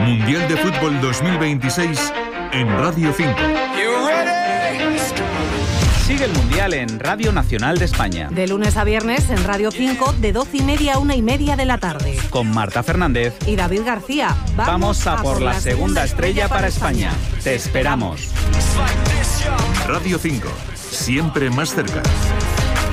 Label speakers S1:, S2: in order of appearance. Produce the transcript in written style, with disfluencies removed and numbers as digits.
S1: Mundial de Fútbol 2026 en Radio 5.
S2: Sigue el Mundial en Radio Nacional de España.
S3: De lunes a viernes en Radio 5, de 12:30 a 1:30 de la tarde.
S2: Con Marta Fernández
S3: y David García.
S2: Vamos a por la segunda estrella para España. Te esperamos.
S1: Radio 5, siempre más cerca.